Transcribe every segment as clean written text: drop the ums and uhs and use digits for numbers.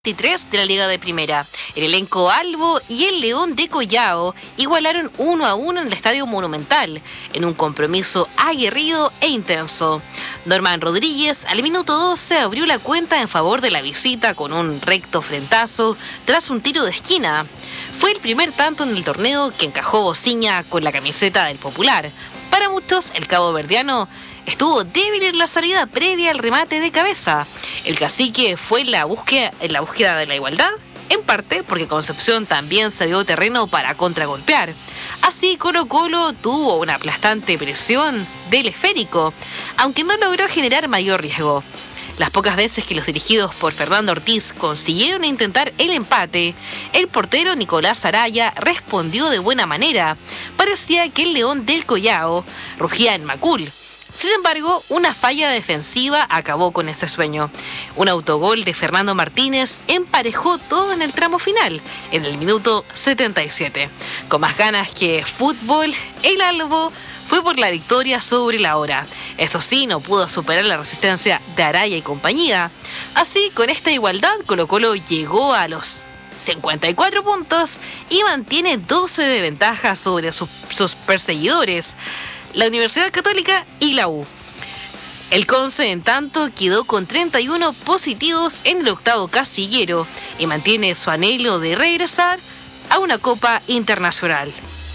23 de la Liga de Primera. El elenco Albo y el León de Collao igualaron 1-1 en el Estadio Monumental, en un compromiso aguerrido e intenso. Norman Rodríguez al minuto 12 abrió la cuenta en favor de la visita con un recto frentazo tras un tiro de esquina. Fue el primer tanto en el torneo que encajó Bociña con la camiseta del Popular. Para muchos, el caboverdiano estuvo débil en la salida previa al remate de cabeza. El cacique fue en la búsqueda de la igualdad, en parte porque Concepción también se dio terreno para contragolpear. Así Colo-Colo tuvo una aplastante presión del esférico, aunque no logró generar mayor riesgo. Las pocas veces que los dirigidos por Fernando Ortiz consiguieron intentar el empate, el portero Nicolás Araya respondió de buena manera. Parecía que el León del Collao rugía en Macul. Sin embargo, una falla defensiva acabó con ese sueño. Un autogol de Fernando Martínez emparejó todo en el tramo final, en el minuto 77. Con más ganas que fútbol, el Albo fue por la victoria sobre la hora. Eso sí, no pudo superar la resistencia de Araya y compañía. Así, con esta igualdad, Colo-Colo llegó a los 54 puntos y mantiene 12 de ventaja sobre sus perseguidores, la Universidad Católica y la U. El Conce, en tanto, quedó con 31 positivos en el octavo casillero y mantiene su anhelo de regresar a una Copa Internacional.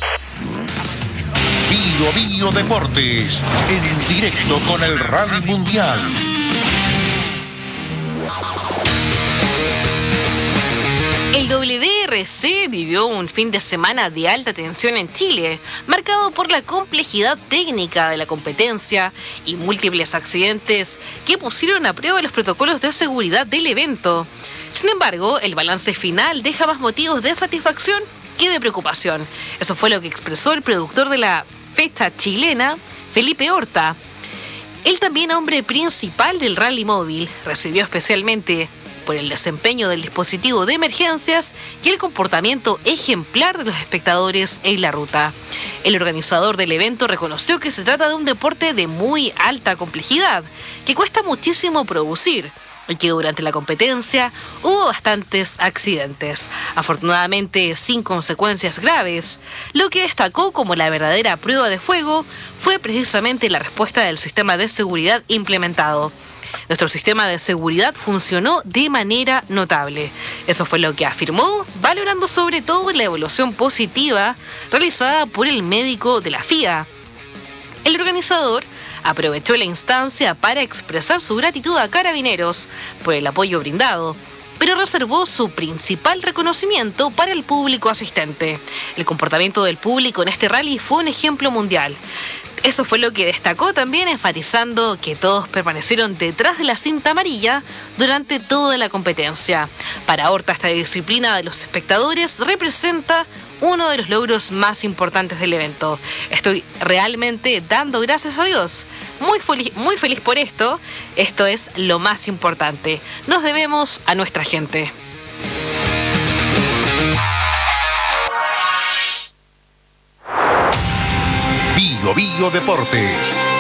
Bio Deportes, en directo con el Rally Mundial. El WRC vivió un fin de semana de alta tensión en Chile, marcado por la complejidad técnica de la competencia y múltiples accidentes que pusieron a prueba los protocolos de seguridad del evento. Sin embargo, el balance final deja más motivos de satisfacción que de preocupación. Eso fue lo que expresó el productor de la fecha chilena, Felipe Horta. Él, también hombre principal del rally móvil, recibió especialmente por el desempeño del dispositivo de emergencias y el comportamiento ejemplar de los espectadores en la ruta. El organizador del evento reconoció que se trata de un deporte de muy alta complejidad, que cuesta muchísimo producir, y que durante la competencia hubo bastantes accidentes, afortunadamente sin consecuencias graves. Lo que destacó como la verdadera prueba de fuego fue precisamente la respuesta del sistema de seguridad implementado. Nuestro sistema de seguridad funcionó de manera notable. Eso fue lo que afirmó, valorando sobre todo la evaluación positiva realizada por el médico de la FIA. El organizador aprovechó la instancia para expresar su gratitud a Carabineros por el apoyo brindado, pero reservó su principal reconocimiento para el público asistente. El comportamiento del público en este rally fue un ejemplo mundial. Eso fue lo que destacó, también enfatizando que todos permanecieron detrás de la cinta amarilla durante toda la competencia. Para Horta, esta disciplina de los espectadores representa uno de los logros más importantes del evento. Estoy realmente dando gracias a Dios. Muy feliz por esto. Esto es lo más importante. Nos debemos a nuestra gente. Bio Deportes.